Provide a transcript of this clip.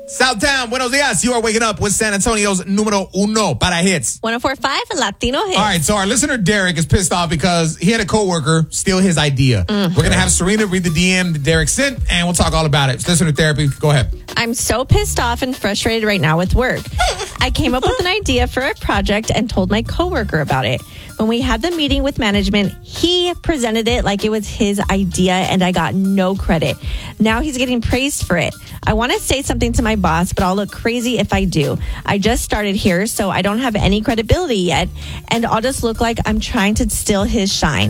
Southtown, buenos dias. You are waking up with San Antonio's numero uno para hits. 104.5 Latino Hits. All right, so our listener Derek is pissed off because he had a coworker steal his idea. We're going to have Serena read the DM that Derek sent, and we'll talk all about it. It's listener therapy. Go ahead. I'm so pissed off and frustrated right now with work. I came up with an idea for a project and told my coworker about it. When we had the meeting with management, he presented it like it was his idea and I got no credit. Now he's getting praised for it. I want to say something to my boss, but I'll look crazy if I do. I just started here, so I don't have any credibility yet, and I'll just look like I'm trying to steal his shine.